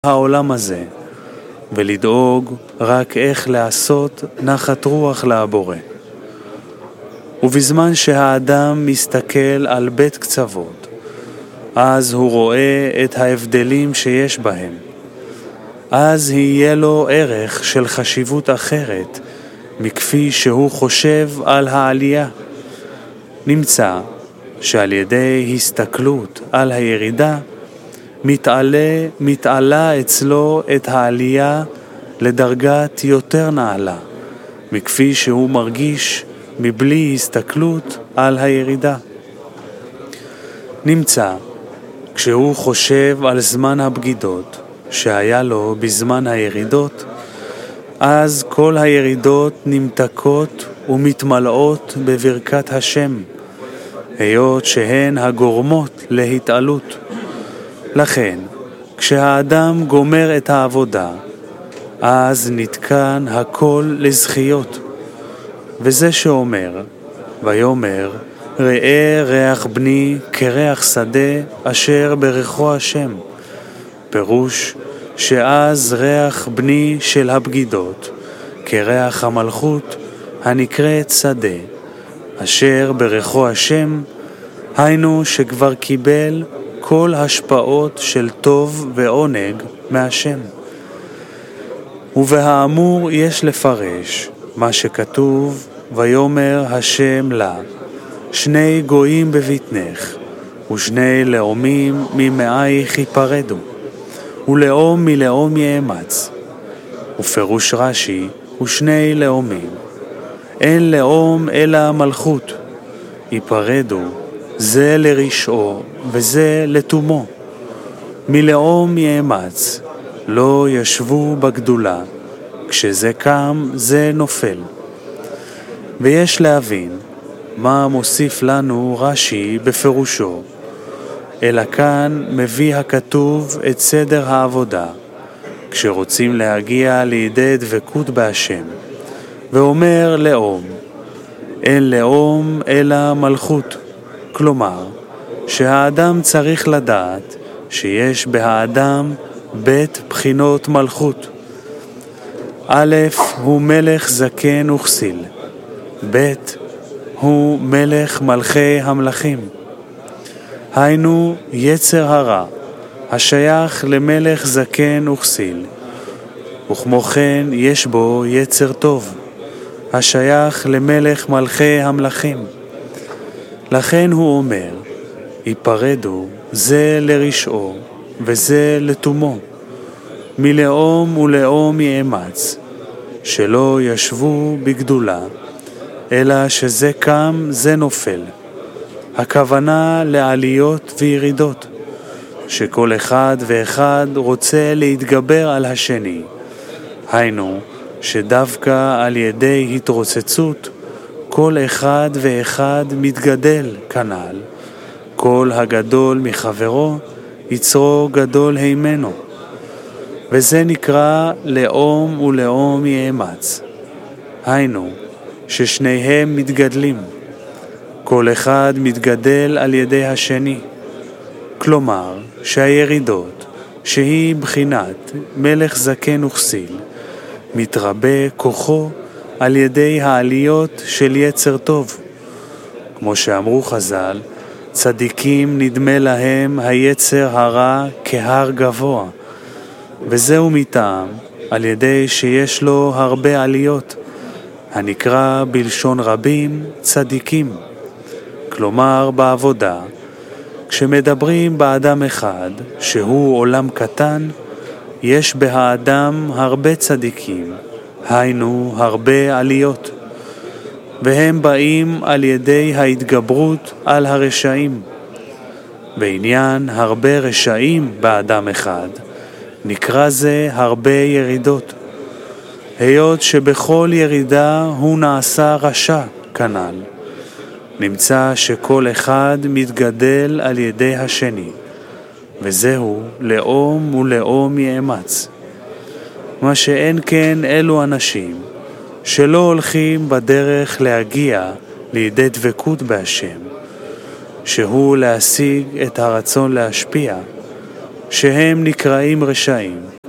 העולם הזה, ולדאוג רק איך לעשות נחת רוח לבורא. ובזמן שהאדם מסתכל על בית קצוות, אז הוא רואה את ההבדלים שיש בהם. אז יהיה לו ערך של חשיבות אחרת, מכפי שהוא חושב על העלייה. נמצא שעל ידי הסתכלות על הירידה, מתעלה אצלו את העלייה לדרגת יותר נעלה, מכפי שהוא מרגיש מבלי הסתכלות על הירידה. נמצא כשהוא חושב על זמן הבגידות שהיה לו בזמן הירידות, אז כל הירידות נמתקות ומתמלאות בברכת השם, היות שהן הגורמות להתעלות. לכן, כשהאדם גומר את העבודה, אז נתקן הכל לזכיות. וזה שאומר, ויאמר, ראה ריח בני כריח שדה אשר ברכו השם. פירוש שאז ריח בני של הבגידות, כריח המלכות הנקראת שדה, אשר ברכו השם, היינו שכבר קיבל כל השפעות של טוב ועונג מהשם. ובהאמור יש לפרש מה שכתוב, ויאמר השם לה, שני גויים בבטנך, ושני לאומים ממאייך ייפרדו, ולאום מלאום יאמץ. ופירוש רש"י, ושני לאומים, אין לאום אלא מלכות, ייפרדו, זה לרשעו וזה לתומו. מלאום יאמץ, לא ישבו בגדולה, כשזה קם זה נופל. ויש להבין מה מוסיף לנו רש"י בפירושו, אלא כאן מביא הכתוב את סדר העבודה, כשרוצים להגיע לידי דבקות בהשם, ואומר לאום, אין לאום אלא מלכות. כלומר, שהאדם צריך לדעת שיש בהאדם בית בחינות מלכות. א' הוא מלך זקן וכסיל, ב' הוא מלך מלכי המלכים. היינו יצר הרע, השייך למלך זקן וכסיל, וכמו כן יש בו יצר טוב, השייך למלך מלכי המלכים. לכן הוא אומר, ייפרדו זה לרשעו וזה לתומו, מלאום ולאום יאמץ, שלא ישבו בגדולה, אלא שזה קם זה נופל. הכוונה לעליות וירידות, שכל אחד ואחד רוצה להתגבר על השני. היינו שדווקא על ידי התרוצצות, כל אחד ואחד מתגדל כנ"ל, כל הגדול מחברו יצרו גדול הימנו. וזה נקרא לאום ולאום יאמץ. היינו ששניהם מתגדלים, כל אחד מתגדל על ידי השני. כלומר שהירידות, שהיא בחינת מלך זקן וכסיל, מתרבה כוחו על ידי העליות של יצר טוב. כמו שאמרו חז"ל, צדיקים נדמה להם היצר הרע כהר גבוה, וזהו מטעם על ידי שיש לו הרבה עליות, הנקרא בלשון רבים צדיקים. כלומר בעבודה, כשמדברים באדם אחד שהוא עולם קטן, יש בהאדם הרבה צדיקים, היינו הרבה עליות, והם באים על ידי ההתגברות על הרשעים. בעניין הרבה רשעים באדם אחד, נקרא זה הרבה ירידות, היות שבכל ירידה הוא נעשה רשע כנ"ל. נמצא שכל אחד מתגדל על ידי השני, וזהו לאום ולאום יאמץ. מה שאין כן אלו אנשים שלא הולכים בדרך להגיע לידי דבקות בהשם, שהוא להשיג את הרצון להשפיע, שהם נקראים רשעים,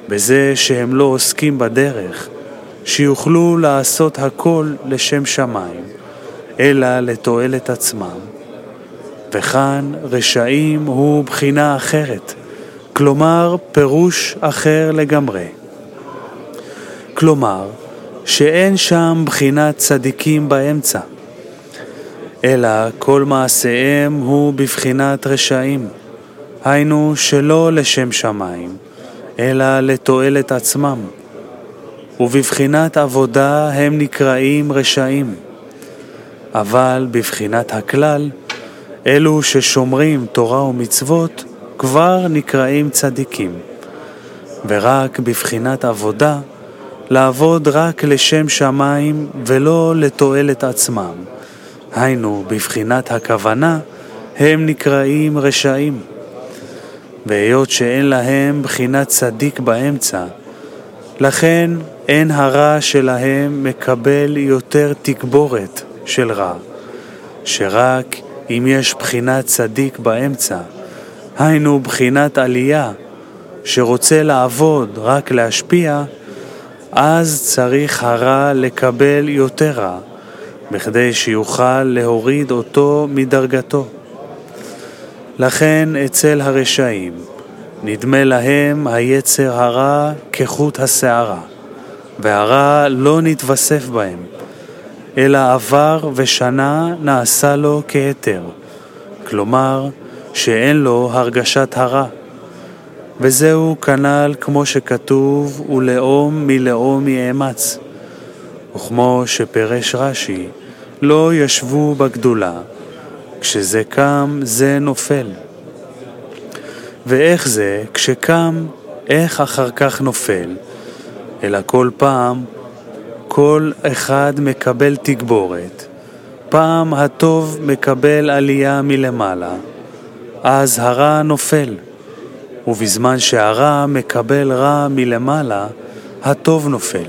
בזה שהם לא עוסקים בדרך, שיוכלו לעשות הכל לשם שמיים, אלא לתועלת עצמם. וכאן רשעים הוא בחינה אחרת, כלומר פירוש אחר לגמרי. כלומר, שאין שם בחינת צדיקים באמצע, אלא כל מעשיהם הוא בבחינת רשעים, היינו שלא לשם שמיים, אלא לתועלת עצמם, ובבחינת עבודה הם נקראים רשעים. אבל בבחינת הכלל, אלו ששומרים תורה ומצוות כבר נקראים צדיקים, ורק בבחינת עבודה, לעבוד רק לשם שמיים ולא לתועלת עצמם, היינו בבחינת הכוונה, הם נקראים רשעים. והיות שאין להם בחינת צדיק באמצע, לכן אין הרע שלהם מקבל יותר תגבורת של רע, שרק אם יש בחינת צדיק באמצע, היינו בחינת עלייה, שרוצה לעבוד רק להשפיע, אז צריך הרע לקבל יותר רע, בכדי שיוכל להוריד אותו מדרגתו. לכן אצל הרשעים נדמה להם היצר הרע כחוט השערה, והרע לא נתווסף בהם, אלא עבר ושנה נעשה לו כהיתר, כלומר שאין לו הרגשת הרע. וזהו כנ"ל כמו שכתוב, ולאום מלאום יאמץ. וכמו שפרש רש"י, לא ישבו בגדולה, כשזה קם זה נופל. ואיך זה, כשקם, איך אחר כך נופל? אלא כל פעם, כל אחד מקבל תגבורת. פעם הטוב מקבל עלייה מלמעלה, אז הרע נופל. ובזמן שהרע מקבל רע מלמעלה, הטוב נופל.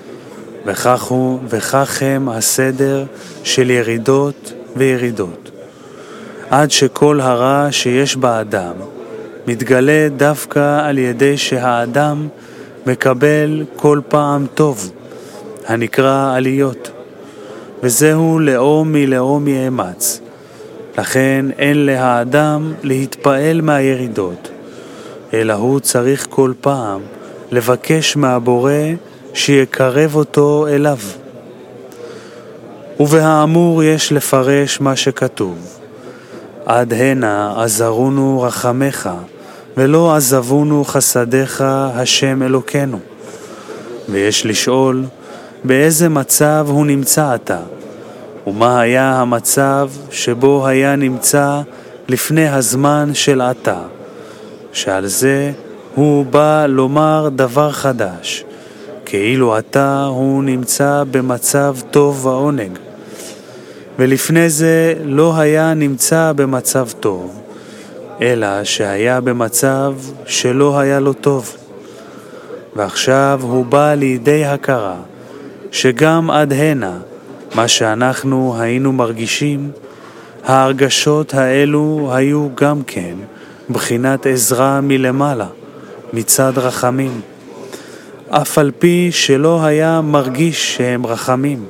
וכך הם הסדר של ירידות וירידות. עד שכל הרע שיש באדם מתגלה דווקא על ידי שהאדם מקבל כל פעם טוב, הנקרא עליות. וזהו לאום מלאום יאמץ. לכן אין לאדם להתפעל מהירידות, אלא הוא צריך כל פעם לבקש מהבורא שיקרב אותו אליו. ובהאמור יש לפרש מה שכתוב, עד הנה עזרונו רחמך, ולא עזבונו חסדיך השם אלוקנו. ויש לשאול, באיזה מצב הוא נמצא עתה, ומה היה המצב שבו היה נמצא לפני הזמן של עתה, שעל זה הוא בא לומר דבר חדש, כאילו עתה הוא נמצא במצב טוב ועונג, ולפני זה לא היה נמצא במצב טוב, אלא שהיה במצב שלא היה לו טוב. ועכשיו הוא בא לידי הכרה, שגם עד הנה, מה שאנחנו היינו מרגישים, ההרגשות האלו היו גם כן בחינת עזרה מלמעלה, מצד רחמים, אף על פי שלא היה מרגיש שהם רחמים.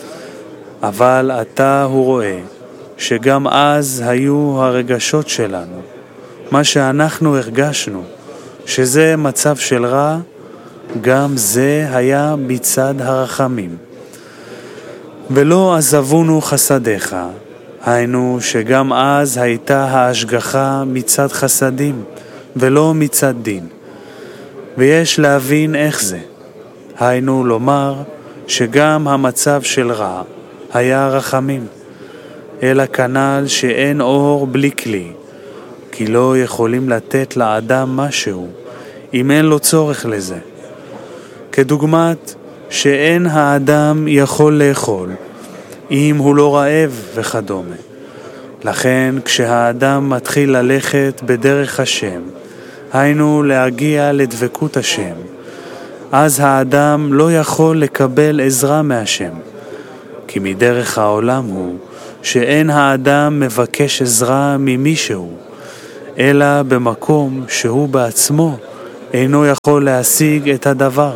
אבל עתה הוא רואה שגם אז היו הרגשות שלנו, מה שאנחנו הרגשנו, שזה מצב של רע, גם זה היה מצד הרחמים. ולא עזבונו חסדיך, היינו שגם אז הייתה ההשגחה מצד חסדים, ולא מצד דין. ויש להבין איך זה, היינו לומר שגם המצב של רע היה רחמים, אלא כנ"ל שאין אור בלי כלי, כי לא יכולים לתת לאדם משהו אם אין לו צורך לזה. כדוגמת שאין האדם יכול לאכול אם הוא לא רעב וכדומה. לכן כשהאדם מתחיל ללכת בדרך השם, היינו להגיע לדבקות השם, אז האדם לא יכול לקבל עזרה מהשם, כי מדרך העולם הוא שאין האדם מבקש עזרה ממישהו, אלא במקום שהוא בעצמו אינו יכול להשיג את הדבר.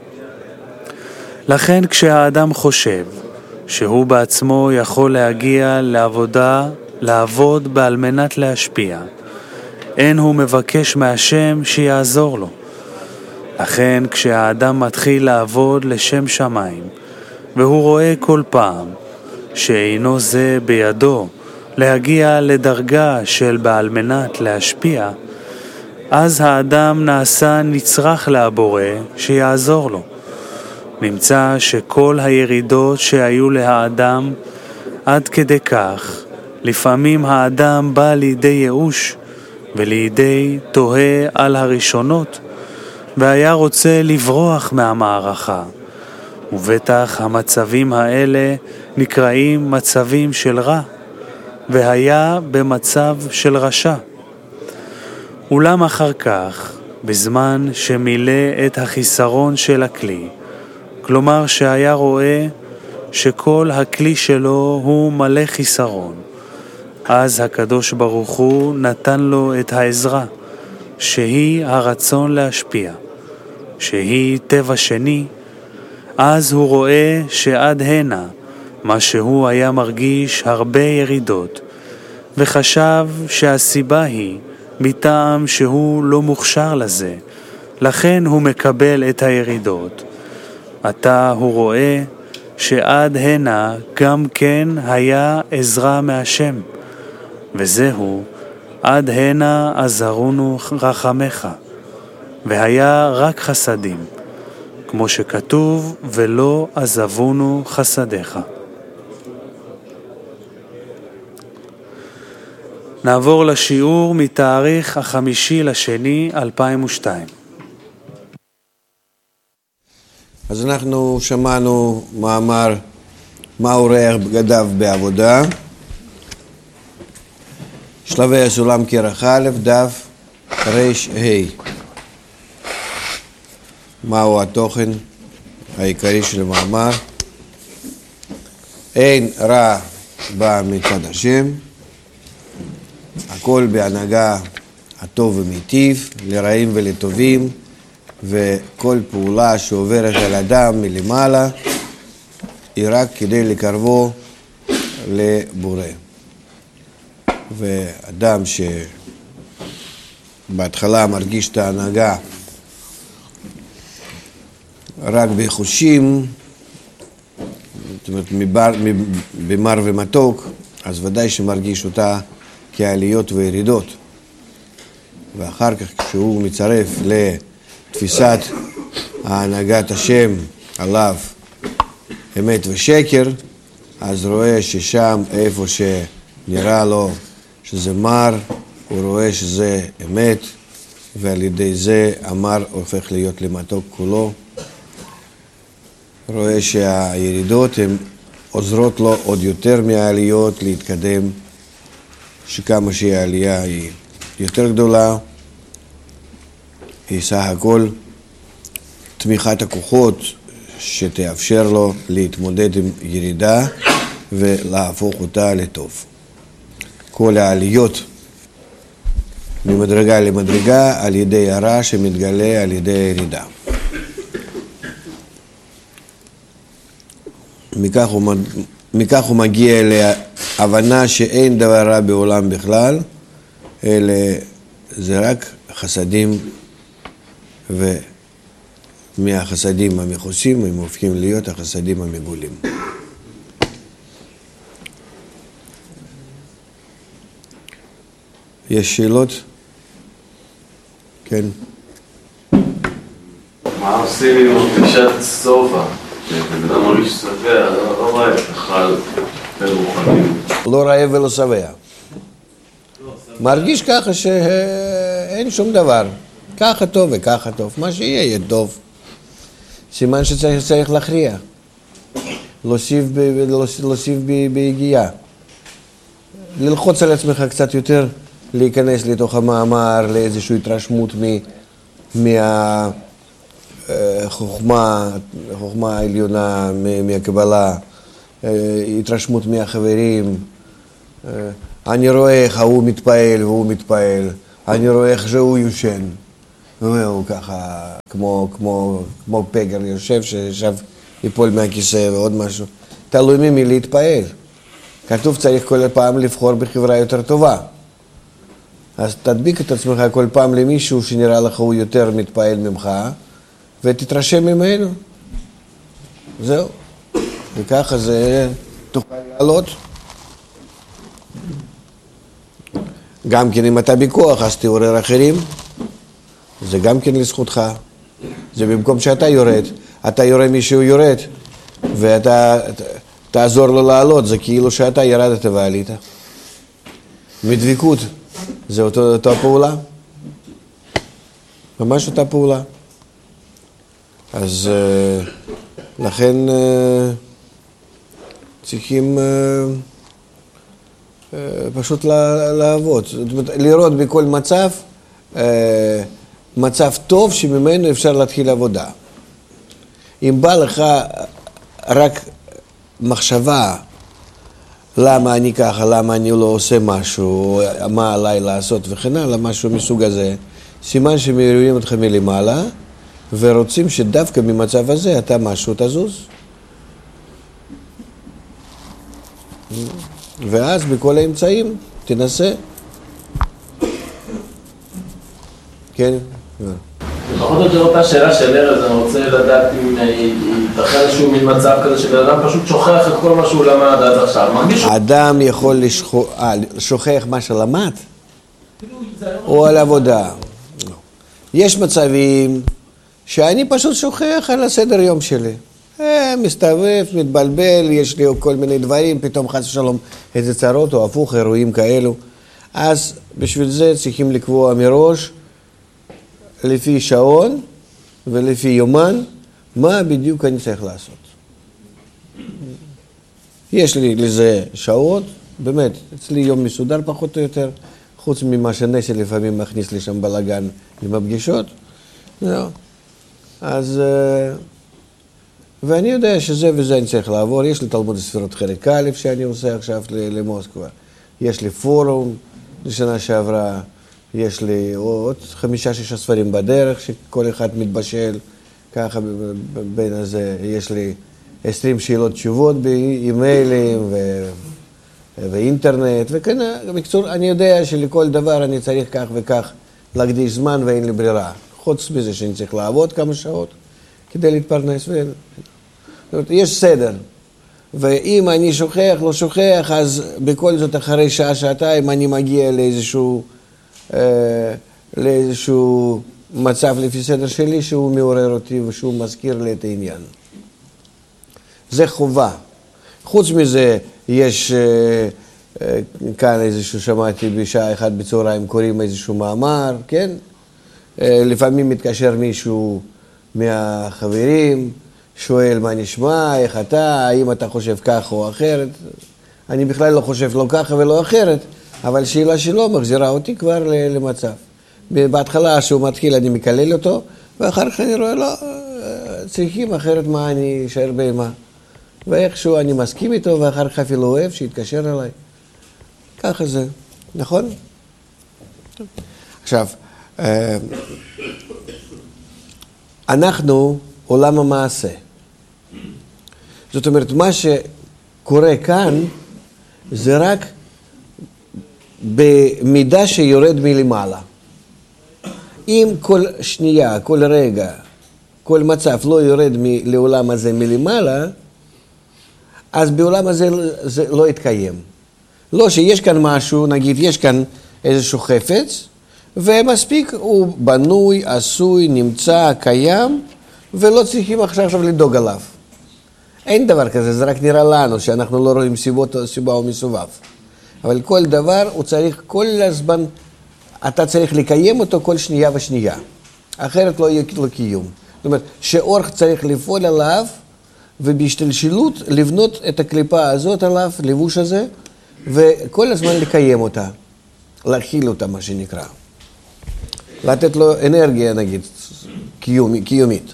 לכן כשהאדם חושב שהוא בעצמו יכול להגיע לעבוד בעל מנת להשפיע, אין הוא מבקש מהשם שיעזור לו. לכן כשהאדם מתחיל לעבוד לשם שמיים, והוא רואה כל פעם שאינו זה בידו להגיע לדרגה של בעל מנת להשפיע, אז האדם נעשה נצרך לבורא שיעזור לו. נמצא שכל הירידות שהיו לאדם עד כדי כך, לפעמים האדם בא לידי ייאוש ולידי תוהה על הראשונות, והיה רוצה לברוח מהמערכה. ובטח המצבים האלה נקראים מצבים של רע, והיה במצב של רשע. אולם אחר כך, בזמן שמילא את החיסרון של הכלי, כלומר שהיה רואה שכל הכלי שלו הוא מלא חיסרון, אז הקדוש ברוך הוא נתן לו את העזרה, שהיא הרצון להשפיע, שהיא טבע שני. אז הוא רואה שעד הנה מה שהוא היה מרגיש הרבה ירידות, וחשב שהסיבה היא מטעם שהוא לא מוכשר לזה, לכן הוא מקבל את הירידות. עתה הוא רואה שעד הנה גם כן היה עזרה מהשם, וזהו עד הנה עזרונו רחמך, והיה רק חסדים, כמו שכתוב, ולא עזבונו חסדיך. נעבור לשיעור מתאריך 5/2/2002. אז אנחנו שמענו מאמר מה אורח בגדיו בעבודה, שלבי הסולם כרך א', דף ר"ה. מהו התוכן העיקרי של המאמר? אין רע בא מצד השם, הכל בהנהגה הטוב ומיטיב, לרעים ולטובים, וכל פעולה שעוברת על אדם מלמעלה היא רק כדי לקרבו לבורא. ואדם שבהתחלה מרגיש את ההנהגה רק בחושים, זאת אומרת במר ומתוק, אז ודאי שמרגיש אותה כעליות וירידות. ואחר כך כשהוא מצרף לתפיסת ההנהגת השם עליו אמת ושקר, אז רואה ששם איפה שנראה לו שזה מר, הוא רואה שזה אמת, ועל ידי זה המר הופך להיות למתוק כולו. רואה שהירידות הן עוזרות לו עוד יותר מהעליות להתקדם, שכמה שהעלייה היא יותר גדולה, היא סך הכל תמיכת הכוחות שתאפשר לו להתמודד עם ירידה ולהפוך אותה לטוב. כל העליות ממדרגה למדרגה על ידי הרע שמתגלה על ידי הירידה. מכך הוא מגיע להבנה שאין דבר רע בעולם בכלל, אלא זה רק חסדים, ומהחסדים המכוסים הם הופכים להיות החסדים המגולים. יש שאלות? כן. מה עושים עם הרגשת סובה? שבן אדם מרגיש שבע, לא רעב, אכל ברוחניות. לא רעב ולא שבע. מרגיש ככה שאין שום דבר. ככה טוב וככה טוב. מה שיהיה יהיה טוב. סימן שצריך להכריע. להוסיף ביגיעה. ללחוץ על עצמך קצת יותר, להיכנס לתוך המאמר, לאיזושהי התרשמות החוכמה העליונה, מהקבלה, התרשמות מהחברים. אני רואה איך הוא מתפעל והוא מתפעל, אני רואה איך שהוא יושן, והוא ככה, כמו פגר יושב, ששב ייפול מהכיסא ועוד משהו. תלוי ממי להתפעל. כתוב צריך כל פעם לבחור בחברה יותר טובה. אז תדביק את עצמך כל פעם למישהו שנראה לך הוא יותר מתפעל ממך, ותתרשם ממנו. זהו. וככה זה תוכל לעלות. גם כן אם אתה בכוח, אז תעורר אחרים. זה גם כן לזכותך. זה במקום שאתה יורד. אתה יורד מישהו יורד, ואתה תעזור לו לעלות. זה כאילו שאתה ירדת ועלית. מדביקות. זה אותה פעולה. ממש אותה פעולה. אז לכן צריכים פשוט לעבוד. זאת אומרת, לראות בכל מצב, מצב טוב שממנו אפשר להתחיל עבודה. אם בא לך רק מחשבה, למה אני ככה, למה אני לא עושה משהו, מה עליי לעשות וכן הלאה, משהו מסוג הזה, סימן שמעירים אותך מלמעלה, ורוצים שדווקא ממצב הזה אתה משהו תזוז. ואז בכל האמצעים תנסה. כן? לפחות יותר אותה שאלה של ארז, אני רוצה לדעת אם ייתכן איזשהו מין מצב כזה שבן אדם פשוט שוכח את כל מה שהוא למד עד עכשיו. אדם יכול לשוכח מה שלמד? או על עבודה? יש מצבים שאני פשוט שוכח על הסדר יום שלי. מסתובב, מתבלבל, יש לי כל מיני דברים, פתאום חס ושלום איזה צרות או הפוך, אירועים כאלו. אז בשביל זה צריכים לקבוע מראש, לפי שעון ולפי יומן, מה בדיוק אני צריך לעשות. יש לי לזה שעות, באמת, אצלי יום מסודר פחות או יותר, חוץ ממה שנשי לפעמים מכניס לי שם בלגן עם הפגישות. אז, ואני יודע שזה וזה אני צריך לעבור. יש לי תלמוד הספירות חלק א' שאני עושה עכשיו למוסקבה. יש לי פורום לשנה שעברה. יש לי עוד 5-6 ספרים בדרך שכל אחד מתבשל. ככה בין הזה יש לי 20 שאלות תשובות באימיילים ואינטרנט וכן. בקצור, אני יודע שלכל דבר אני צריך כך וכך להקדיש זמן ואין לי ברירה. חוץ מזה שאני צריך לעבוד כמה שעות כדי להתפרנס. יש סדר. ואם אני שוכח, לא שוכח, אז בכל זאת אחרי שעה-שעתיים אני מגיע לאיזשהו מצב לפי סדר שלי שהוא מעורר אותי ושהוא מזכיר לי את העניין. זה חובה. חוץ מזה יש כאן איזשהו, שמעתי בשעה 1 בצהריים קוראים איזשהו מאמר, כן? לפעמים מתקשר מישהו מהחברים, שואל מה נשמע, איך אתה, האם אתה חושב כך או אחרת. אני בכלל לא חושב לא ככה ולא אחרת, אבל שאלה שלו מחזירה אותי כבר למצב. בהתחלה שהוא מתחיל אני מקלל אותו, ואחר כך אני רואה, לא, צריכים אחרת מה אני אשאר בהמה. ואיכשהו אני מסכים איתו, ואחר כך אפילו אוהב שיתקשר אליי. ככה זה, נכון? עכשיו, אנחנו עולם המעשה. זאת אומרת, מה שקורה כאן זה רק במידה שיורד מלמעלה. אם כל שנייה, כל רגע, כל מצב לא יורד לעולם הזה מלמעלה, אז בעולם הזה זה לא יתקיים. לא שיש כאן משהו, נגיד יש כאן איזשהו חפץ, ומספיק הוא בנוי, עשוי, נמצא, קיים, ולא צריכים עכשיו לדאוג עליו. אין דבר כזה, זה רק נראה לנו שאנחנו לא רואים סיבה או מסובב. אבל כל דבר הוא צריך כל הזמן, אתה צריך לקיים אותו כל שנייה ושנייה. אחרת לא יהיה לו קיום. זאת אומרת, שאור צריך לפעול עליו, ובהשתלשלות לבנות את הקליפה הזאת עליו, לבוש הזה, וכל הזמן לקיים אותה, להכיל אותה, מה שנקרא. לתת לו אנרגיה, נגיד, קיומית.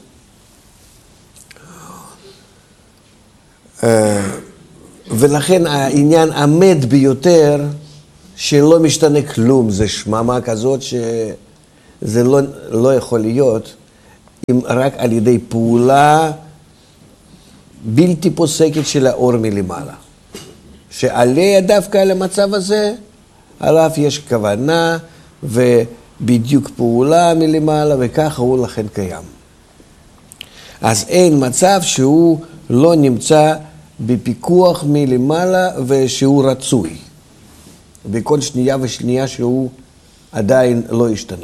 ולכן העניין עמד ביותר, שלא משתנה כלום, זה שממה כזאת זה לא יכול להיות אם רק על ידי פעולה בלתי פוסקת של האור מלמעלה. שעליה דווקא על המצב הזה, עליו יש כוונה ובדיוק פעולה מלמעלה, וככה הוא לכן קיים. אז אין מצב שהוא לא נמצא בפיקוח מלמעלה ושהוא רצוי. בכל שנייה ושנייה שהוא עדיין לא השתנה.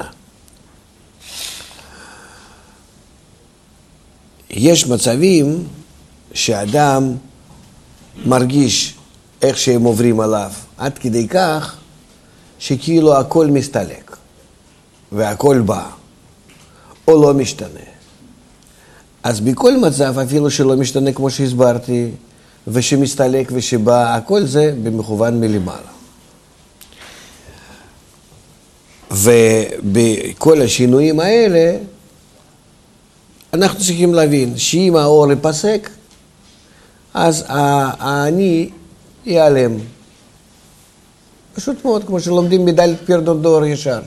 יש מצבים שאדם מרגיש איך שהם עוברים עליו, עד כדי כך שכאילו הכל מסתלק, והכל בא, או לא משתנה. אז בכל מצב, אפילו שלא משתנה כמו שהסברתי, ושמסתלק ושבא, הכל זה במכוון מלמעלה. ובכל השינויים האלה, אנחנו צריכים להבין שאם האור ייפסק, אז האני ייעלם. פשוט מאוד, כמו שלומדים מדלת פירדות דור ישר.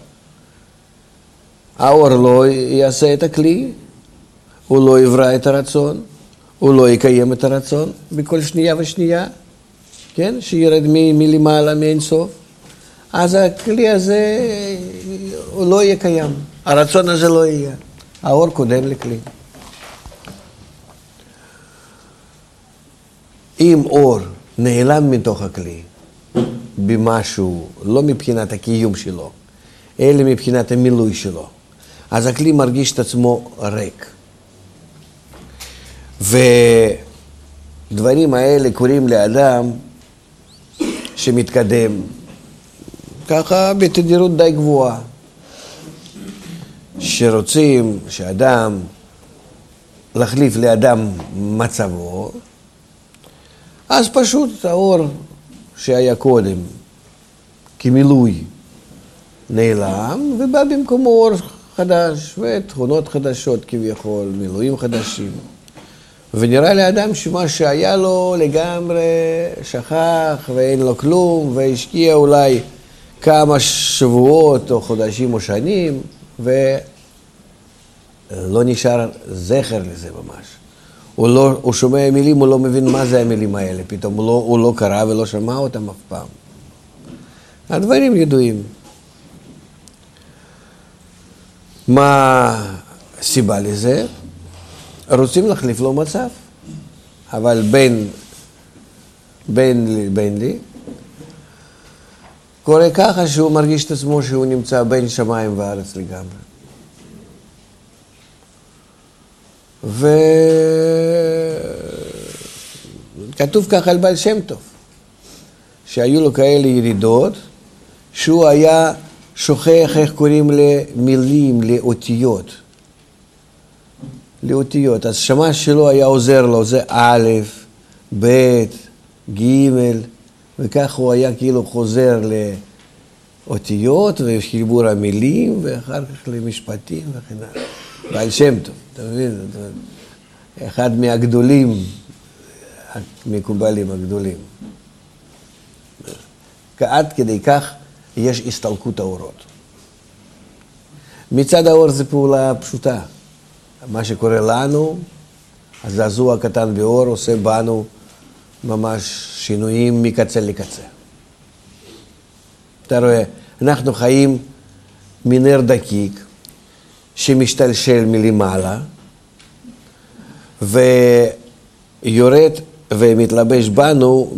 האור לא יעשה את הכלי, הוא לא יברא את הרצון, הוא לא יקיים את הרצון בכל שנייה ושנייה, כן? שירד מלמעלה, מאין סוף. אז הכלי הזה הוא לא יהיה קיים. הרצון הזה לא יהיה. האור קודם לכלי. אם אור נעלם מתוך הכלי במשהו, לא מבחינת הקיום שלו, אלא מבחינת המילוי שלו, אז הכלי מרגיש את עצמו ריק. ודברים האלה קוראים לאדם שמתקדם ככה בתדירות די גבוהה. שרוצים שאדם להחליף לאדם מצבו, אז פשוט האור שהיה קודם כמילוי נעלם, ובא במקומו אור חדש, ותכונות חדשות כביכול, מילואים חדשים. ונראה לאדם שמה שהיה לו לגמרי שכח ואין לו כלום, והשקיע אולי כמה שבועות או חודשים או שנים, ולא נשאר זכר לזה ממש. הוא שומע מילים, הוא לא מבין מה זה המילים האלה, פתאום הוא לא קרא ולא שמע אותם אף פעם. הדברים ידועים. מה הסיבה לזה? רוצים להחליף לו מצב, אבל בין לי, קורה ככה שהוא מרגיש את עצמו שהוא נמצא בין שמיים וארץ לגמרי. וכתוב ככה על בעל שם טוב, שהיו לו כאלה ירידות, שהוא היה שוכח איך קוראים למילים, לאותיות. אז שמש שלו היה עוזר לו, זה א', ב', ג', וכך הוא היה כאילו חוזר לאותיות וחיבור המילים, ואחר כך למשפטים וכן הלאה. בעל שם טוב, אתה מבין? אחד מהגדולים, המקובלים הגדולים. עד כדי כך יש הסתלקות האורות. מצד האור זה פעולה פשוטה. מה שקורה לנו, הזעזוע הקטן באור עושה בנו ממש שינויים מקצה לקצה. אתה רואה, אנחנו חיים מנר דקיק שמשתלשל מלמעלה ויורד ומתלבש בנו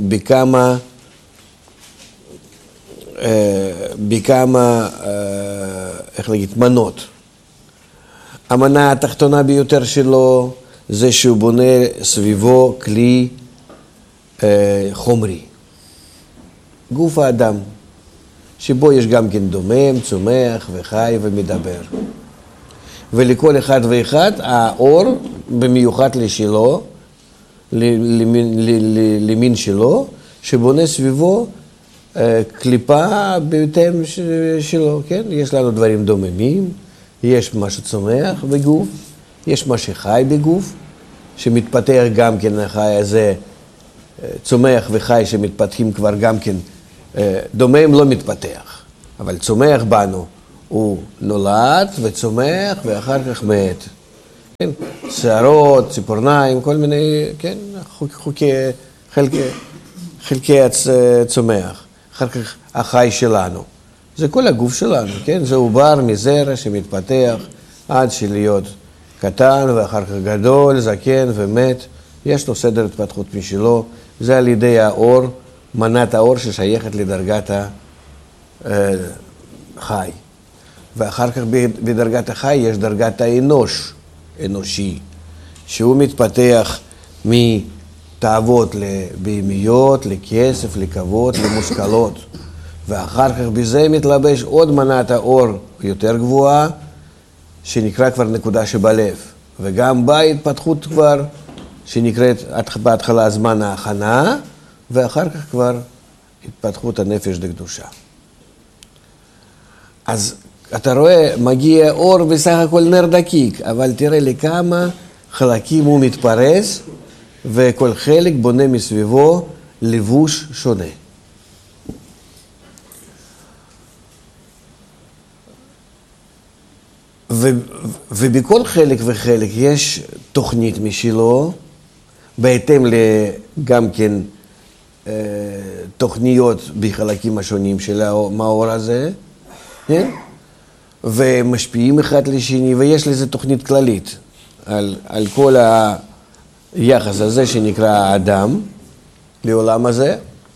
בכמה איך להגיד, מנות. המנה התחתונה ביותר שלו זה שהוא בונה סביבו כלי חומרי. גוף האדם, שבו יש גם כן דומם, צומח וחי ומדבר. ולכל אחד ואחד האור במיוחד לשלו, למין שלו, שבונה סביבו קליפה בהתאם שלו, כן? יש לנו דברים דוממים, יש מה שצומח בגוף, יש מה שחי בגוף, שמתפתח גם כן החי הזה, צומח וחי שמתפתחים כבר גם כן, דומם לא מתפתח, אבל צומח בנו, הוא נולד וצומח ואחר כך מת. כן, שערות, ציפורניים, כל מיני, כן, חלקי הצומח. אחר כך החי שלנו. זה כל הגוף שלנו, כן? זה עובר מזרע שמתפתח עד שלהיות קטן ואחר כך גדול, זקן ומת. יש לו סדר התפתחות משלו. זה על ידי האור, מנת האור ששייכת לדרגת החי. ואחר כך בדרגת החי יש דרגת האנוש, אנושי, שהוא מתפתח מתאוות לבהמיות, לכסף, לכבוד, למושכלות. ואחר כך בזה מתלבש עוד מנת האור יותר גבוהה, שנקרא כבר נקודה שבלב. וגם בה התפתחות כבר, שנקראת בהתחלה זמן ההכנה, ואחר כך כבר התפתחות הנפש לקדושה. אז אתה רואה, מגיע אור בסך הכל נר דקיק, אבל תראה לכמה חלקים הוא מתפרס, וכל חלק בונה מסביבו לבוש שונה. ובכל חלק וחלק יש תוכנית משלו, בהתאם גם כן תוכניות בחלקים השונים של המאור הזה, כן? ומשפיעים אחד לשני, ויש לזה תוכנית כללית על כל היחס הזה שנקרא האדם לעולם הזה.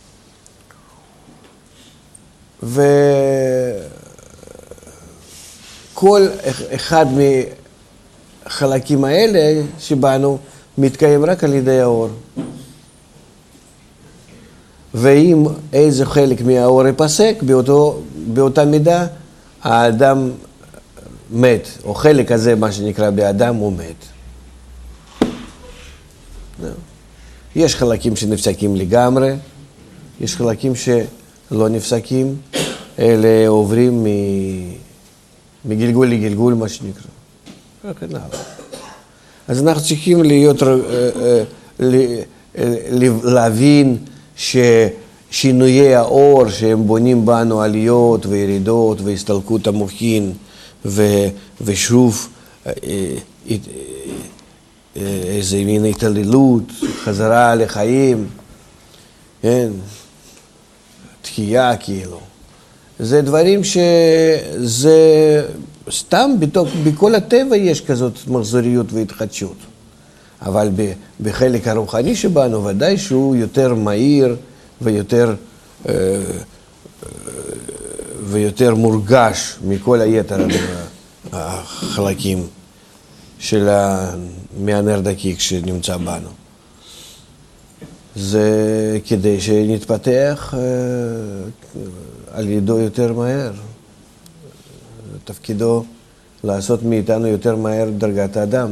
וכל אחד מהחלקים האלה שבנו מתקיים רק על ידי האור. ואם איזה חלק מהאור ייפסק, באותה מידה האדם מת, או חלק הזה, מה שנקרא באדם, הוא מת. יש חלקים שנפסקים לגמרי, יש חלקים שלא נפסקים, אלה עוברים מגלגול לגלגול, מה שנקרא. אז אנחנו צריכים להבין ששינויי האור שהם בונים בנו עליות וירידות והסתלקות המוחין ושוב איזה מין התעללות, חזרה לחיים, כן, תחייה כאילו. זה דברים שזה סתם בכל הטבע יש כזאת מחזוריות והתחדשות. אבל בחלק הרוחני שבנו ודאי שהוא יותר מהיר ויותר מורגש מכל היתר החלקים מהנר דקיק שנמצא בנו. זה כדי שנתפתח על ידו יותר מהר. תפקידו לעשות מאיתנו יותר מהר דרגת האדם.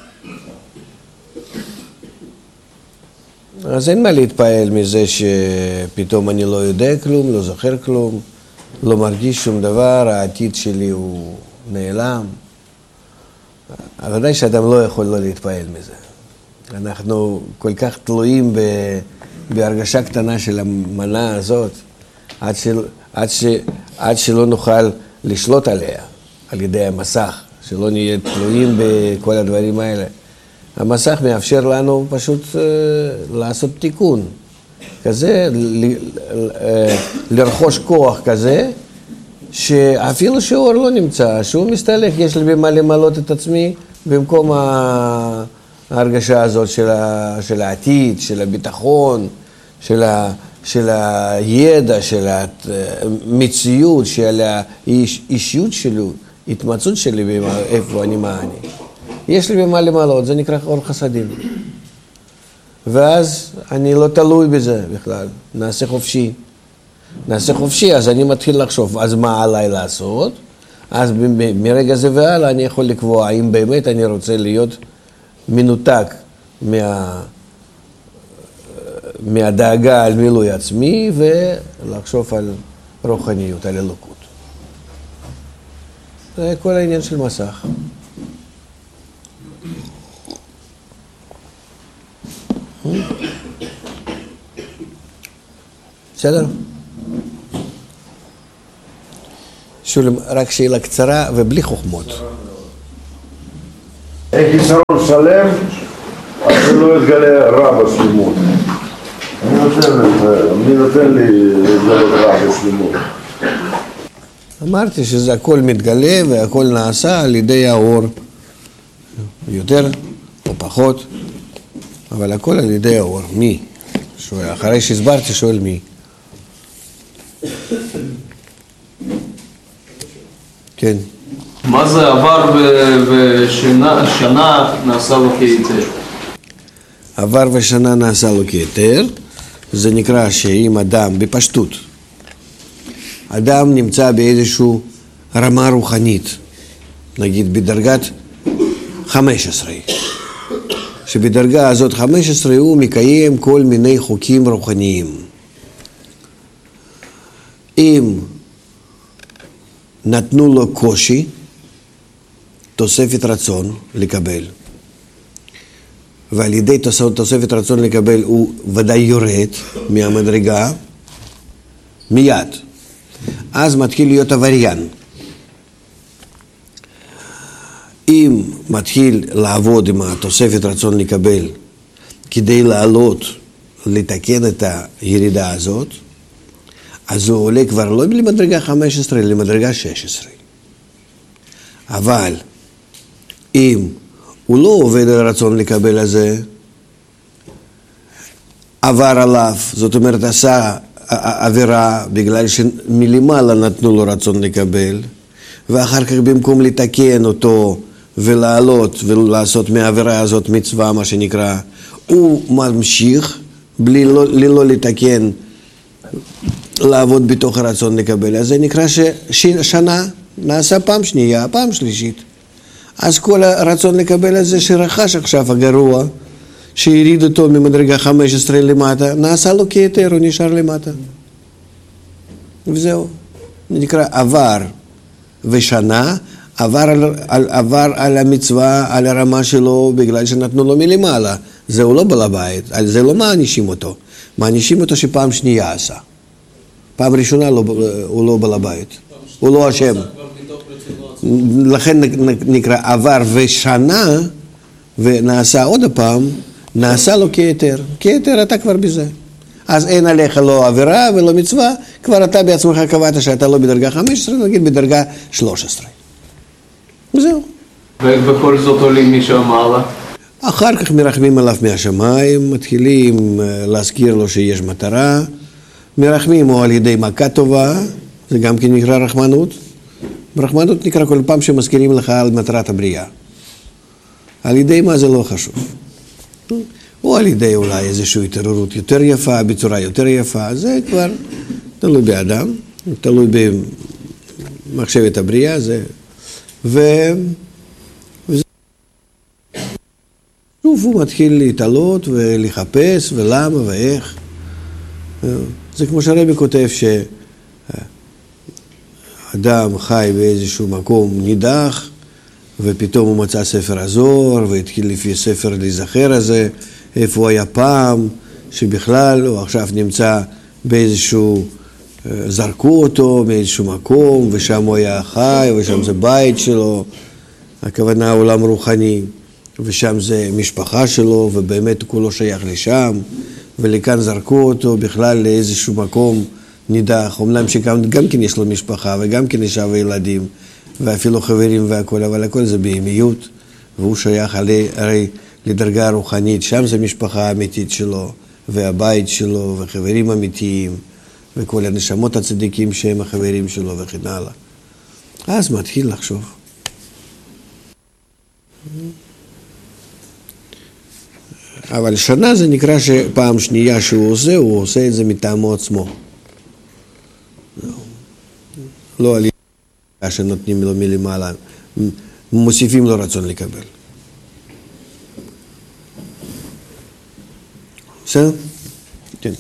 אז אין מה להתפעל מזה שפתאום אני לא יודע כלום, לא זוכר כלום, לא מרגיש שום דבר, העתיד שלי הוא נעלם. אבל ודאי שאדם לא יכול לא להתפעל מזה. אנחנו כל כך תלויים בהרגשה קטנה של המנה הזאת, עד שלא נוכל לשלוט עליה, על ידי המסך, שלא נהיה תלויים בכל הדברים האלה. המסך מאפשר לנו פשוט לעשות תיקון כזה, לרכוש כוח כזה, שאפילו שאור לא נמצא, שהוא מסתלק, יש לי במה למלות את עצמי, במקום ההרגשה הזאת של העתיד, של הביטחון, של הידע, של המציאות, של האישיות שלי, התמצאות שלי איפה אני, מה אני. יש לי במה למלות, זה נקרא אור חסדים. ואז אני לא תלוי בזה בכלל, נעשה חופשי, אז אני מתחיל לחשוב, אז מה עליי לעשות? אז מרגע זה והלאה אני יכול לקבוע האם באמת אני רוצה להיות מנותק מהדאגה על מילוי עצמי ולחשוב על רוחניות, על אלוקות. זה כל העניין של מסך. בסדר? שואלים רק שאלה קצרה ובלי חוכמות. אין חיסרון שלם, אז זה לא יתגלה רע בשלמות. מי נותן לי להתגלות רע בשלמות? אמרתי שזה הכל מתגלה והכל נעשה על ידי האור. יותר או פחות, אבל הכל על ידי האור. מי? אחרי שהסברתי שואל מי. כן. מה זה עבר ושנה נעשה לו כהיתר? עבר ושנה נעשה לו כהיתר, זה נקרא שאם אדם, בפשטות, אדם נמצא באיזושהי רמה רוחנית, נגיד בדרגת 15, שבדרגה הזאת 15 הוא מקיים כל מיני חוקים רוחניים. אם נתנו לו קושי, תוספת רצון לקבל, ועל ידי תוספת רצון לקבל הוא ודאי יורד מהמדרגה מיד, אז מתחיל להיות עבריין. אם מתחיל לעבוד עם התוספת רצון לקבל כדי לעלות, לתקן את הירידה הזאת, אז הוא עולה כבר לא למדרגה 15, אלא למדרגה 16. אבל אם הוא לא עובד על הרצון לקבל הזה, עבר עליו, זאת אומרת עשה עבירה בגלל שמלמעלה נתנו לו רצון לקבל, ואחר כך במקום לתקן אותו ולעלות ולעשות מהעבירה הזאת מצווה, מה שנקרא, הוא ממשיך בלי לא לתקן, לעבוד בתוך הרצון לקבל. אז זה נקרא ששנה נעשה פעם שנייה, פעם שלישית. אז כל הרצון לקבל הזה שרכש עכשיו הגרוע, שיריד אותו ממדרגה 15 למטה, נעשה לו כהיתר, הוא נשאר למטה. וזהו. נקרא עבר ושנה, עבר על המצווה, על הרמה שלו, בגלל שנתנו לו מלמעלה. זהו לא בעל הבית, על זה לא מענישים אותו. מענישים אותו שפעם שנייה עשה. פעם ראשונה הוא לא בעל הבית, הוא לא אשם. לכן נקרא עבר ושנה, ונעשה עוד פעם, נעשה לו כהיתר. כהיתר אתה כבר בזה. אז אין עליך לא עבירה ולא מצווה, כבר אתה בעצמך קבעת שאתה לא בדרגה 15, נגיד בדרגה 13. וזהו. ובכל זאת עולים משם מעלה? אחר כך מרחמים עליו מהשמיים, מתחילים להזכיר לו שיש מטרה, מרחמים או על ידי מכה טובה, זה גם כן נקרא רחמנות. רחמנות נקרא כל פעם שמזכירים לך על מטרת הבריאה. על ידי מה זה לא חשוב. או על ידי אולי איזושהי התעוררות יותר יפה, בצורה יותר יפה, זה כבר תלוי באדם, תלוי במחשבת הבריאה, זה... שוב הוא מתחיל להתעלות ולחפש ולמה ואיך. זה כמו שהרבי כותב שאדם חי באיזשהו מקום נידח, ופתאום הוא מצא ספר הזוהר, והתחיל לפי ספר להיזכר הזה, איפה הוא היה פעם, שבכלל הוא עכשיו נמצא באיזשהו, זרקו אותו מאיזשהו מקום, ושם הוא היה חי, ושם זה בית שלו, הכוונה עולם רוחני, ושם זה משפחה שלו, ובאמת הוא כולו שייך לשם, ולכאן זרקו אותו בכלל לאיזשהו מקום נידח, אומנם שגם כן יש לו משפחה, וגם כן יש לו ילדים, ואפילו חברים והכל, אבל הכל זה בהמיות, והוא שייך הרי לדרגה רוחנית, שם זה משפחה אמיתית שלו, והבית שלו, וחברים אמיתיים, וכל הנשמות הצדיקים שהם החברים שלו וכן הלאה. אז מתחיל לחשוב. אבל שנה זה נקרא שפעם שנייה שהוא עושה את זה מטעמו עצמו. לא על ידי שנותנים לו מלמעלה, מוסיפים לו רצון לקבל. בסדר? כן.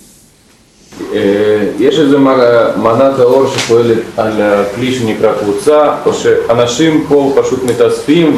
יש איזה מנת האור שפועלת על כלי שנקרא קבוצה, או שאנשים פה פשוט מתאספים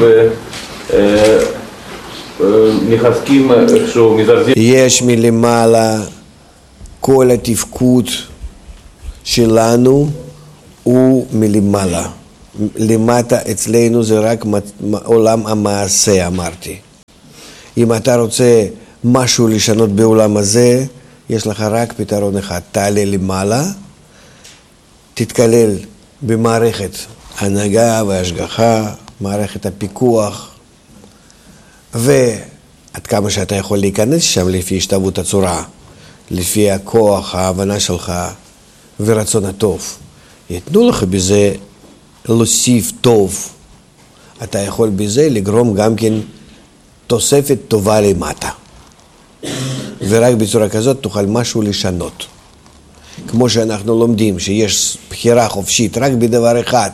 נחזקים איכשהו מזרזים? יש מלמעלה כל התפקוד שלנו, הוא מלמעלה. למטה אצלנו זה רק עולם המעשה, אמרתי. אם אתה רוצה משהו לשנות בעולם הזה, יש לך רק פתרון אחד. תעלה למעלה, תתקלל במערכת הנהגה והשגחה, מערכת הפיקוח, ועד כמה שאתה יכול להיכנס שם לפי השתוות הצורה, לפי הכוח, ההבנה שלך ורצון הטוב. יתנו לך בזה להוסיף טוב. אתה יכול בזה לגרום גם כן תוספת טובה למטה. ורק בצורה כזאת תוכל משהו לשנות. כמו שאנחנו לומדים שיש בחירה חופשית רק בדבר אחד,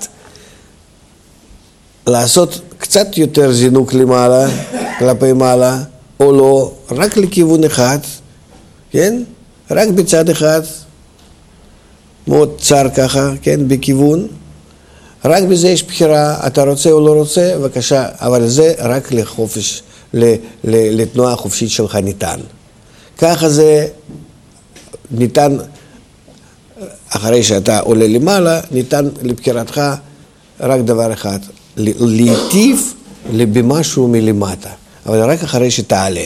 לעשות קצת יותר זינוק למעלה, כלפי מעלה, או לא, רק לכיוון אחד, כן? רק בצד אחד, מאוד צר ככה, כן? בכיוון. רק בזה יש בחירה, אתה רוצה או לא רוצה, בבקשה, אבל זה רק לחופש, לתנועה החופשית שלך ניתן. ככה זה ניתן, אחרי שאתה עולה למעלה, ניתן לבחירתך רק דבר אחד, להיטיב במשהו מלמטה, אבל רק אחרי שתעלה.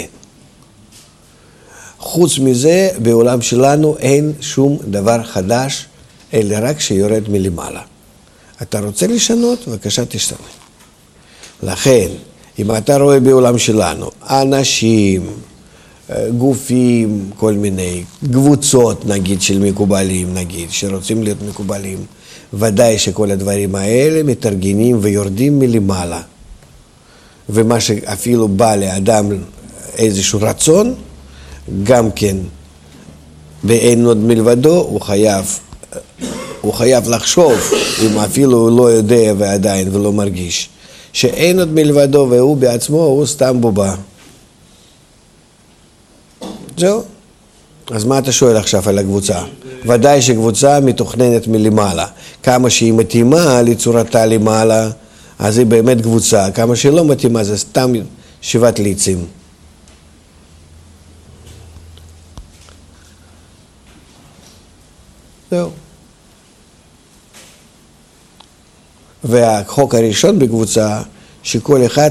חוץ מזה, בעולם שלנו אין שום דבר חדש, אלא רק שיורד מלמעלה. אתה רוצה לשנות? בבקשה תשתנה. לכן, אם אתה רואה בעולם שלנו, אנשים, גופים, כל מיני קבוצות, נגיד, של מקובלים, נגיד, שרוצים להיות מקובלים, ודאי שכל הדברים האלה מתארגנים ויורדים מלמעלה. ומה שאפילו בא לאדם איזשהו רצון, גם כן, ואין עוד מלבדו, הוא חייב לחשוב, אם אפילו הוא לא יודע ועדיין ולא מרגיש, שאין עוד מלבדו והוא בעצמו, הוא סתם בובה. זהו. אז מה אתה שואל עכשיו על הקבוצה? ודאי שקבוצה מתוכננת מלמעלה. כמה שהיא מתאימה לצורתה למעלה, אז היא באמת קבוצה. כמה שהיא לא מתאימה, זה סתם שיבת ליצים. זהו. והחוק הראשון בקבוצה, שכל אחד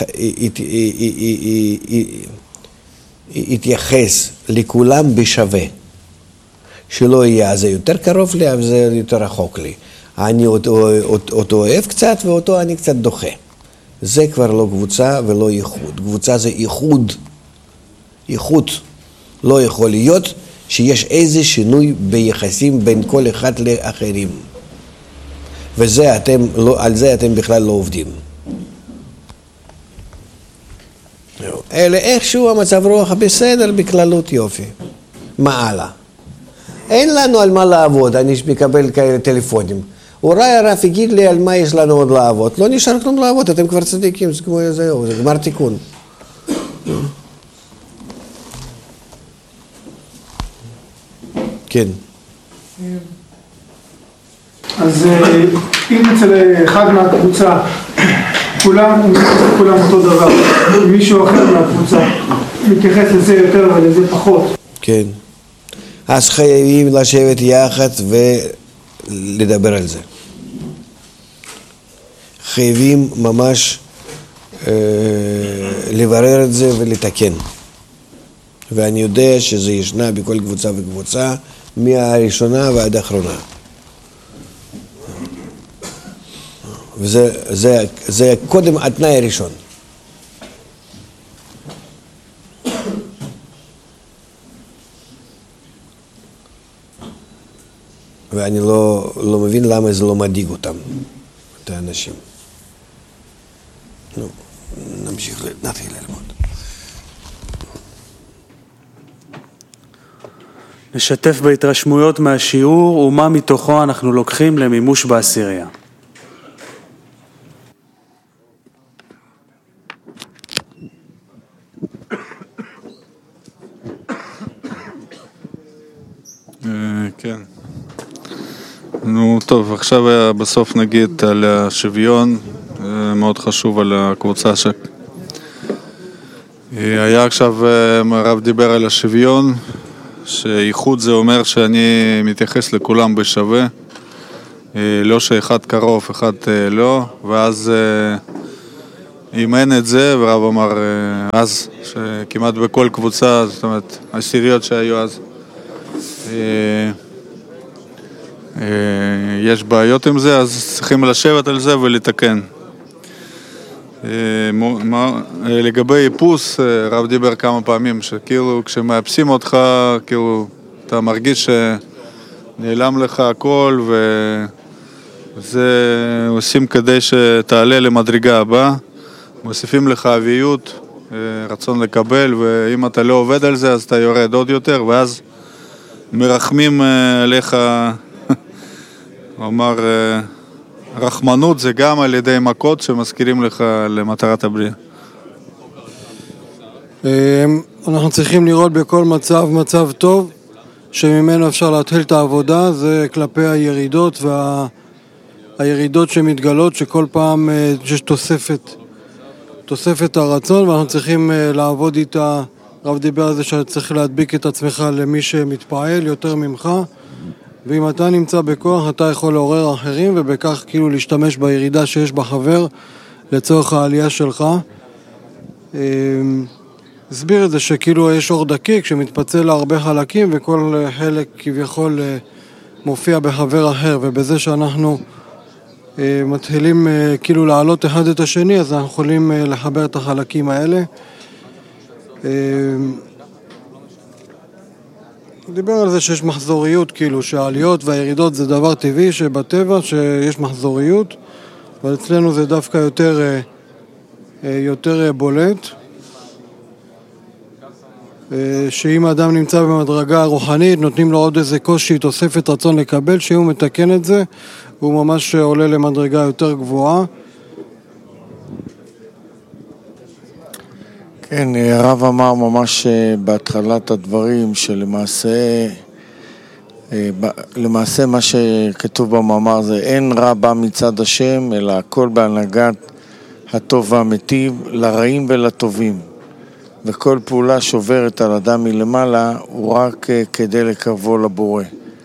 יתייחס לכולם בשווה. שלא יהיה, זה יותר קרוב לי, אבל זה יותר רחוק לי. אני אותו אוהב קצת, ואותו אני קצת דוחה. זה כבר לא קבוצה ולא ייחוד. קבוצה זה ייחוד. ייחוד. לא יכול להיות שיש איזה שינוי ביחסים בין כל אחד לאחרים. וזה על זה אתם בכלל לא עובדים. אלא איכשהו המצב רוח בסדר, בכללות יופי. מעלה. אין לנו על מה לעבוד, אני מקבל כאלה טלפונים. אולי הרב יגיד לי על מה יש לנו עוד לעבוד. לא נשאר כלום לעבוד, אתם כבר צדיקים, זה כמו זהו, זה גמר תיקון. כן. אז אם אצל אחד מהקבוצה, כולם אותו דבר, מישהו אחר מהקבוצה מתייחס לזה יותר ולזה פחות. כן. אז חייבים לשבת יחד ולדבר על זה. חייבים ממש לברר את זה ולתקן. ואני יודע שזה ישנה בכל קבוצה וקבוצה, מהראשונה ועד האחרונה. וזה קודם התנאי הראשון. ואני לא מבין למה זה לא מדאיג אותם, את האנשים. נו, נמשיך, נתחיל ללמוד. נשתף בהתרשמויות מהשיעור ומה מתוכו אנחנו לוקחים למימוש בעשירייה. כן. נו טוב, עכשיו בסוף נגיד על השוויון, מאוד חשוב על הקבוצה היה עכשיו, הרב דיבר על השוויון, שייחוד זה אומר שאני מתייחס לכולם בשווה, לא שאחד קרוב, אחד לא, ואז אימן את זה, ורב אמר אז, שכמעט בכל קבוצה, זאת אומרת, העשיריות שהיו אז, יש בעיות עם זה, אז צריכים לשבת על זה ולתקן. לגבי איפוס, רב דיבר כמה פעמים, שכאילו כשמאפסים אותך, כאילו אתה מרגיש שנעלם לך הכל, וזה עושים כדי שתעלה למדרגה הבאה, מוסיפים לך אביות, רצון לקבל, ואם אתה לא עובד על זה אז אתה יורד עוד יותר, ואז מרחמים עליך, הוא אמר, רחמנות זה גם על ידי מכות שמזכירים לך למטרת הבריאה. אנחנו צריכים לראות בכל מצב טוב שממנו אפשר להתחיל את העבודה, זה כלפי הירידות והירידות שמתגלות, שכל פעם יש תוספת הרצון ואנחנו צריכים לעבוד איתה. רב דיבר על זה שצריך להדביק את עצמך למי שמתפעל יותר ממך, ואם אתה נמצא בכוח אתה יכול לעורר אחרים ובכך כאילו להשתמש בירידה שיש בחבר לצורך העלייה שלך. הסביר את זה שכאילו יש אור דקיק שמתפצל להרבה חלקים וכל חלק כביכול מופיע בחבר אחר, ובזה שאנחנו מתחילים כאילו לעלות אחד את השני אז אנחנו יכולים לחבר את החלקים האלה. דיבר על זה שיש מחזוריות, כאילו שהעליות והירידות זה דבר טבעי שבטבע שיש מחזוריות, אבל אצלנו זה דווקא יותר בולט, שאם האדם נמצא במדרגה רוחנית נותנים לו עוד איזה קושי, תוספת רצון לקבל, שהוא מתקן את זה הוא ממש עולה למדרגה יותר גבוהה. כן, הרב אמר ממש בהתחלת הדברים שלמעשה מה שכתוב במאמר זה אין רע בא מצד השם, אלא הכל בהנהגת הטוב והמטיב, לרעים ולטובים. וכל פעולה שוברת על אדם מלמעלה הוא רק כדי לקרבו לבורא.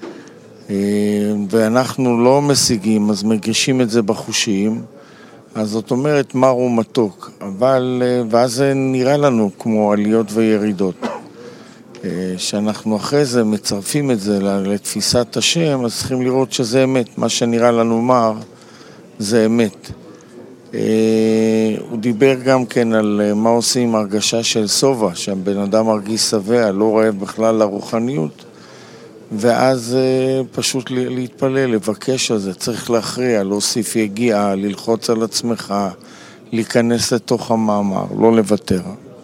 ואנחנו לא משיגים, אז מגישים את זה בחושים, אז זאת אומרת מר ומתוק, אבל ואז זה נראה לנו כמו עליות וירידות. שאנחנו אחרי זה מצרפים את זה לתפיסת השם, אז צריכים לראות שזה אמת, מה שנראה לנו מר זה אמת. הוא דיבר גם כן על מה עושים הרגשה של סובה, שהבן אדם מרגיש שבע, לא רואה בכלל לרוחניות, ואז פשוט להתפלל, לבקש על זה, צריך להכריע, להוסיף יגיעה, ללחוץ על עצמך, להיכנס לתוך המאמר, לא לוותר.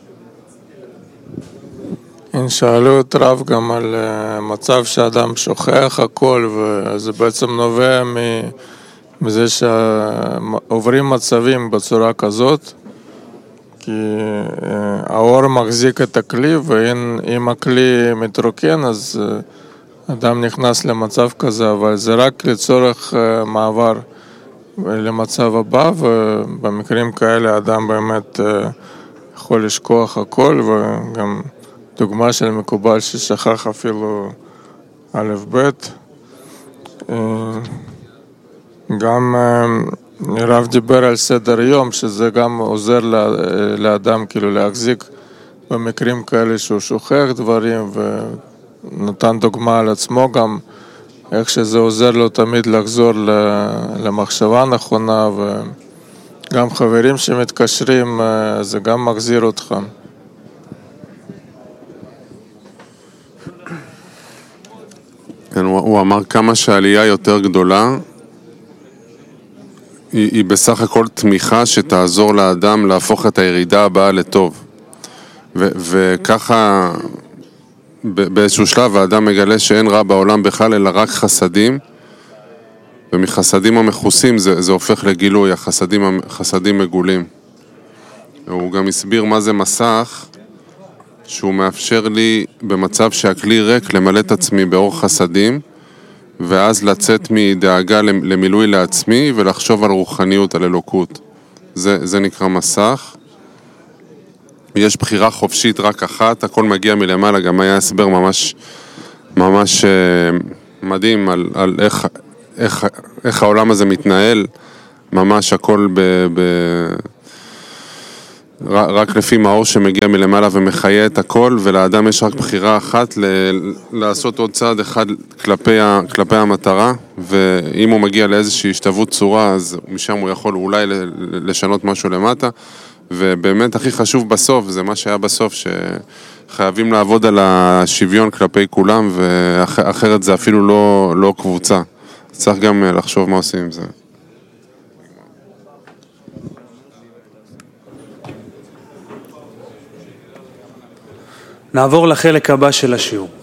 שאלו את רב גם על מצב שאדם שוכח הכל, וזה בעצם נובע מזה שעוברים מצבים בצורה כזאת, כי האור מחזיק את הכלי, ואם הכלי מתרוקן אז אדם נכנס למצב כזה, אבל זה רק לצורך מעבר למצב הבא, ובמקרים כאלה אדם באמת יכול לשכוח הכל, וגם דוגמה של מקובל ששכח אפילו א' ב'. גם רב דיבר על סדר יום, שזה גם עוזר לאדם כאילו להחזיק במקרים כאלה שהוא שוכח דברים, ונתן דוגמה על עצמו גם איך שזה עוזר לו תמיד לחזור למחשבה נכונה, וגם חברים שמתקשרים זה גם מחזיר אותך. כן, הוא אמר כמה שהעלייה יותר גדולה היא בסך הכל תמיכה שתעזור לאדם להפוך את הירידה הבאה לטוב. וככה באיזשהו שלב האדם מגלה שאין רע בעולם בכלל אלא רק חסדים, ומחסדים המחוסים זה הופך לגילוי, החסדים מגולים. הוא גם הסביר מה זה מסך, שהוא מאפשר לי במצב שהכלי ריק למלא את עצמי באור חסדים, ואז לצאת מדאגה למילוי לעצמי ולחשוב על רוחניות, על אלוקות. זה נקרא מסך. יש בחירה חופשית רק אחת, הכל מגיע מלמעלה, גם היה הסבר ממש מדהים על איך העולם הזה מתנהל, ממש הכל רק לפי מאור שמגיע מלמעלה ומחיה את הכל, ולאדם יש רק בחירה אחת לעשות עוד צעד אחד כלפי המטרה, ואם הוא מגיע לאיזושהי השתוות צורה, אז משם הוא יכול אולי לשנות משהו למטה, ובאמת הכי חשוב בסוף, זה מה שהיה בסוף, שחייבים לעבוד על השוויון כלפי כולם, ואחרת זה אפילו לא קבוצה. צריך גם לחשוב מה עושים עם זה. נעבור לחלק הבא של השיעור.